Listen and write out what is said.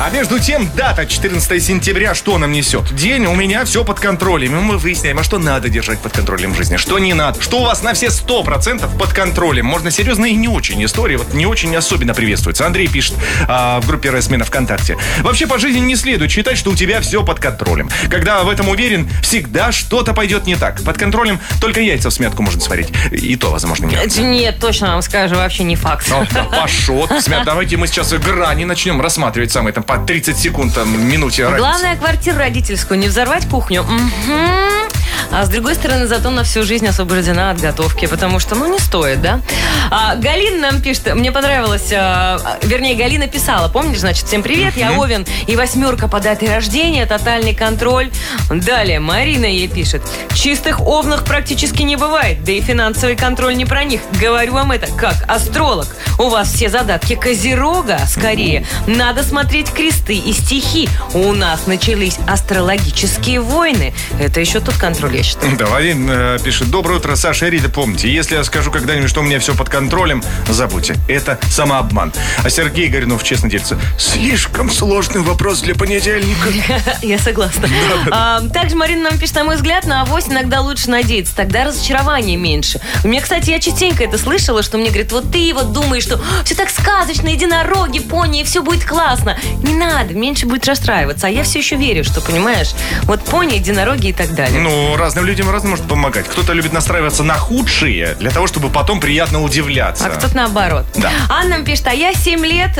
А между тем, дата 14 сентября, что нам несет? День, у меня все под контролем. И мы выясняем, а что надо держать под контролем в жизни, что не надо. Что у вас на все 100% под контролем. Можно серьезно и не очень истории. Вот не очень особенно приветствуется. Андрей пишет в группе РСМена ВКонтакте. Вообще по жизни не следует считать, что у тебя все под контролем. Когда в этом уверен, всегда что-то пойдет не так. Под контролем только яйца в смятку можно сварить. И то, возможно, нет. Нет, точно вам скажу, вообще не факт. Пошел. Давайте мы сейчас грани начнем рассматривать самые там по 30 секунд, минуте разницы. Главное, квартиру родительскую не взорвать, кухню. А с другой стороны, зато на всю жизнь освобождена от готовки, потому что, не стоит, да? Галина нам пишет, мне понравилось, вернее, Галина писала, помнишь, значит, всем привет, я Овен, и 8 по дате рождения, тотальный контроль. Далее, Марина ей пишет, чистых овнах практически не бывает, да и финансовый контроль не про них. Говорю вам это, как астролог. У вас все задатки Козерога, скорее. Надо смотреть кресты и стихи. У нас начались астрологические войны. Это еще тот контроль, я считаю. Да, Владимир пишет, доброе утро, Саша и Рита, помните, если я скажу когда-нибудь, что у меня все под контролем, забудьте, это самообман. А Сергей Горюнов честно делится, слишком сложный вопрос для понедельника. Я согласна. Также Марина нам пишет, на мой взгляд, на авось иногда лучше надеяться, тогда разочарования меньше. Мне, кстати, я частенько это слышала, что мне говорят, вот ты вот думаешь, что все так сказочно, единороги, пони, и все будет классно. Не надо, меньше будет расстраиваться. А я все еще верю, что, понимаешь, вот пони, единороги и так далее. Разным людям разным может помогать. Кто-то любит настраиваться на худшие, для того, чтобы потом приятно удивляться. А кто-то наоборот. Да. Анна нам пишет, а я 7 лет